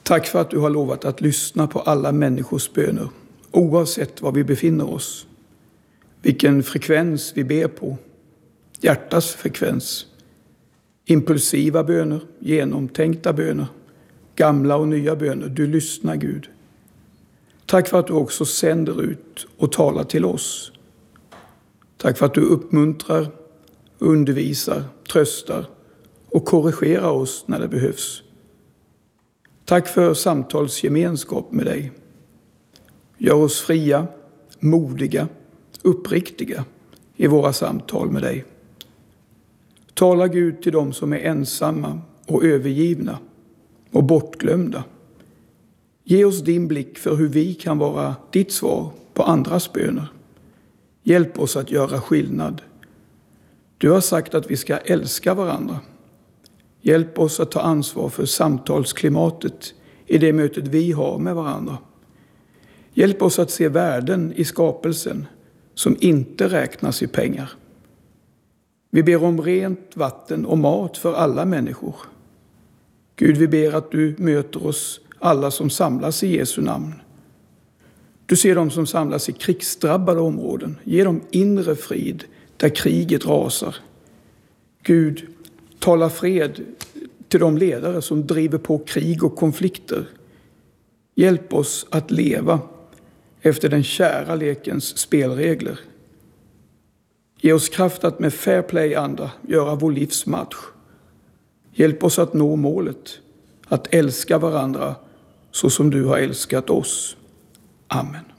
Tack för att du har lovat att lyssna på alla människors böner, oavsett var vi befinner oss. Vilken frekvens vi ber på, hjärtats frekvens. Impulsiva böner, genomtänkta böner, gamla och nya böner. Du lyssnar, Gud. Tack för att du också sänder ut och talar till oss. Tack för att du uppmuntrar, undervisar, tröstar och korrigerar oss när det behövs. Tack för samtalsgemenskap med dig. Gör oss fria, modiga, uppriktiga i våra samtal med dig. Tala, Gud, till dem som är ensamma och övergivna och bortglömda. Ge oss din blick för hur vi kan vara ditt svar på andras böner. Hjälp oss att göra skillnad. Du har sagt att vi ska älska varandra. Hjälp oss att ta ansvar för samtalsklimatet i det mötet vi har med varandra. Hjälp oss att se värden i skapelsen som inte räknas i pengar. Vi ber om rent vatten och mat för alla människor. Gud, vi ber att du möter oss alla som samlas i Jesu namn. Du ser dem som samlas i krigsdrabbade områden. Ge dem inre frid där kriget rasar. Gud, tala fred till de ledare som driver på krig och konflikter. Hjälp oss att leva efter den kära lekens spelregler. Ge oss kraft att med fair play-anda göra vår livsmatch. Hjälp oss att nå målet, att älska varandra så som du har älskat oss. Amen.